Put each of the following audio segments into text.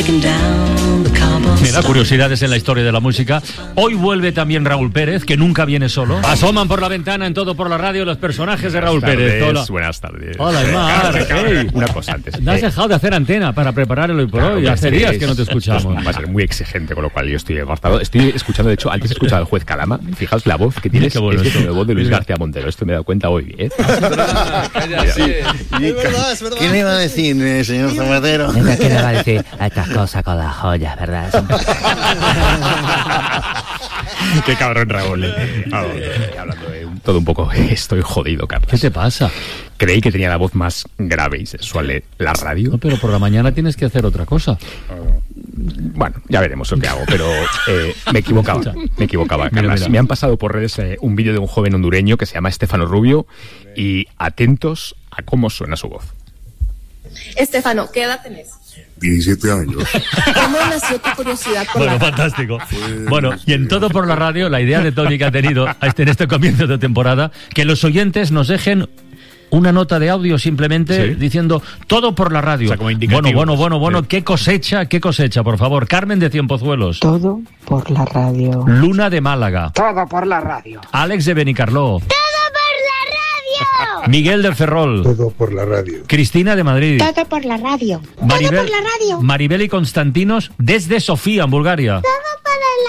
Mira, curiosidades en la historia de la música. Hoy vuelve también Raúl Pérez, que nunca viene solo. Asoman por la ventana en Todo por la Radio los personajes de Raúl Pérez. Hola. Buenas tardes. Hola, Aymar. Hey. Una cosa antes. No has dejado de hacer antena para preparar el hoy por hoy. Hace días que no te escuchamos. Va a ser muy exigente, con lo cual yo estoy apartado. Estoy escuchando, de hecho, antes he escuchado al juez Calama. Fijaos la voz que tienes. Bueno, es la voz de Luis García Montero. Esto me he dado cuenta hoy, ¿eh? Es verdad. ¿Qué le iba a decir, señor Zapatero? ¿Qué le va a decir a estas cosas con las joyas, verdad? Qué cabrón, Raúl. Hablando de todo un poco, estoy jodido, Carlos. ¿Qué te pasa? Creí que tenía la voz más grave y sexual de la radio. No, pero por la mañana tienes que hacer otra cosa. Bueno, ya veremos lo que hago, pero me equivocaba, Carlos. Mira. Me han pasado por redes un vídeo de un joven hondureño que se llama Estefano Rubio y atentos a cómo suena su voz. Estefano, ¿qué edad tenés? 17 años. ¿Cómo nació tu curiosidad por Bueno, la radio? fantástico. Bueno, y en Todo por la Radio, la idea de Tony que ha tenido en este comienzo de temporada, que los oyentes nos dejen una nota de audio simplemente diciendo Todo por la Radio. O sea, como indicativo. Bueno, qué cosecha, por favor. Carmen de Cienpozuelos. Todo por la radio. Luna de Málaga. Todo por la radio. Alex de Benicarló. Miguel de Ferrol. Todo por la radio. Cristina de Madrid. Todo por la radio. Maribel, Todo por la radio. Maribel y Constantinos desde Sofía, en Bulgaria. Todo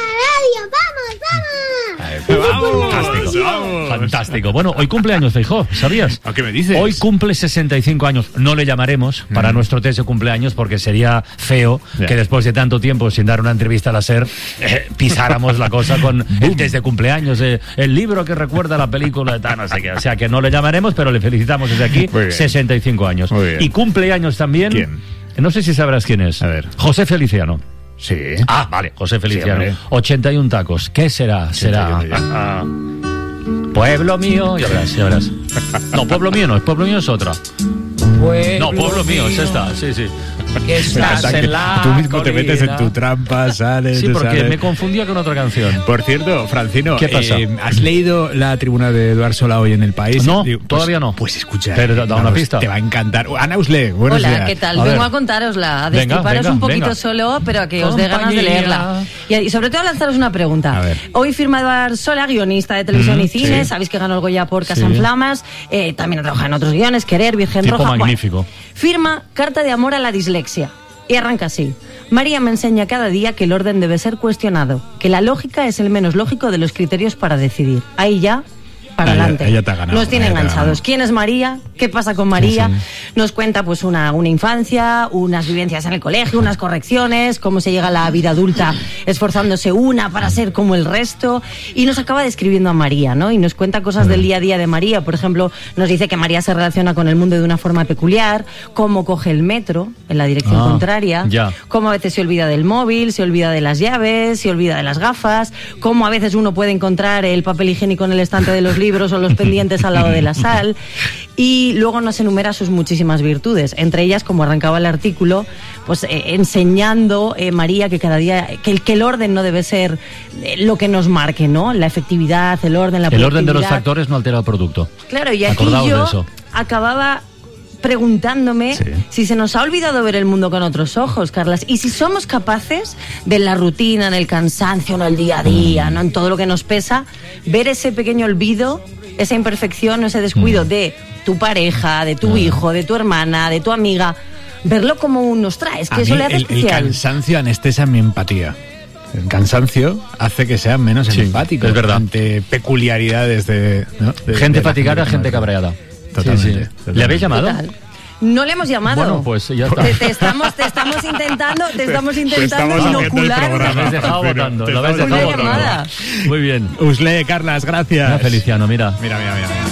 por la radio. ¡Vamos! Fantástico. Bueno, hoy cumple años Feijóo, ¿sabías? ¿A qué me dices? Hoy cumple 65 años. No le llamaremos para nuestro test de cumpleaños porque sería feo que después de tanto tiempo sin dar una entrevista a la SER pisáramos la cosa con el test de cumpleaños, el libro que recuerda la película de tal, no sé qué. O sea que no le llamaremos, pero le felicitamos desde aquí. 65 años. Muy bien. Y cumpleaños también. ¿Quién? No sé si sabrás quién es. A ver. José Feliciano. Sí. Ah, vale, José Feliciano. Sí, 81 tacos. ¿Qué será? 81 Será Pueblo mío. Ya verás. No, Pueblo mío no, Pueblo mío es otra. No, Pueblo mío es esta, sí. Que estás en la Tú mismo te metes en colina. tu trampa, sales. Sí, porque sales. me confundía con otra canción. Por cierto, Francino, ¿Qué pasa? ¿has leído la tribuna de Eduard Sola hoy en El País? No, Pues, todavía no. Pues escucha. Pero da una pista. Te va a encantar. Ana Usle, buenos Hola, días. ¿qué tal? A Vengo ver. a contárosla, a Venga, destriparos venga, un poquito venga. solo, pero a que os dé ganas de Compañía. leerla. Y sobre todo a lanzaros una pregunta. A ver. Hoy firma Eduard Sola, guionista de televisión y cine. sí. Sabéis que ganó el Goya por Casa en Flamas. También ha trabajado en otros guiones, Querer, Virgen Tipo Roja. magnífico. Bueno, firma Carta de amor a la dislexia. Y arranca así. María me enseña cada día que el orden debe ser cuestionado, que la lógica es el menos lógico de los criterios para decidir. Ahí ya, para adelante. Ella te ha ganado, Nos tiene ella te ha enganchados. ganado. ¿Quién es María? ¿Qué pasa con María? Nos cuenta pues una infancia, unas vivencias en el colegio, unas correcciones, cómo se llega a la vida adulta esforzándose una para ser como el resto, y nos acaba describiendo a María, ¿no? Y nos cuenta cosas del día a día de María. Por ejemplo, nos dice que María se relaciona con el mundo de una forma peculiar, cómo coge el metro en la dirección contraria, ya. cómo a veces se olvida del móvil, se olvida de las llaves, se olvida de las gafas, cómo a veces uno puede encontrar el papel higiénico en el estante de los libros o los pendientes al lado de la sal. Y luego nos enumera sus muchísimas virtudes, entre ellas, como arrancaba el artículo, pues enseñando María que cada día, que el orden no debe ser lo que nos marque, ¿no? La efectividad, el orden, la El orden de los productividad. factores no altera el producto. Claro, y aquí Acordaos de yo eso. acababa preguntándome si se nos ha olvidado ver el mundo con otros ojos, Carlas, y si somos capaces de la rutina, en el cansancio, en el día a día, no en todo lo que nos pesa, ver ese pequeño olvido, esa imperfección, ese descuido de tu pareja, de tu hijo, de tu hermana, de tu amiga, verlo como un nos trae, es que eso le hace el especial. cansancio anestesia mi empatía. El cansancio hace que sean menos empáticos es verdad. ante peculiaridades de Gente de la fatigada, que gente más- cabreada. Totalmente. Sí. ¿Le habéis llamado? Total. No le hemos llamado. Bueno, pues ya está. Te estamos intentando estamos inocular haciendo el Lo habéis dejado votando. Lo habéis una dejado votando. llamada. Muy bien. Usle, Carlas, gracias. Feliciano, mira. Mira.